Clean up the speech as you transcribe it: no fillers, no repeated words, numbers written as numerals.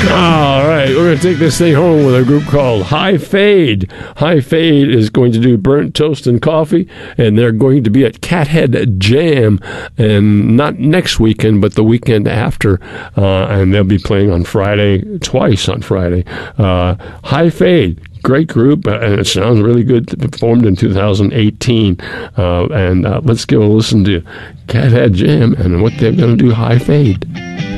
All right, we're going to take this thing home with a group called High Fade. High Fade is going to do Burnt Toast and Coffee, and they're going to be at Cathead Jam, and not next weekend, but the weekend after, and they'll be playing on Friday, twice on Friday. High Fade. Great group, and it sounds really good. Formed in 2018. And let's give a listen to Cathead Jam and what they're going to do, High Fade.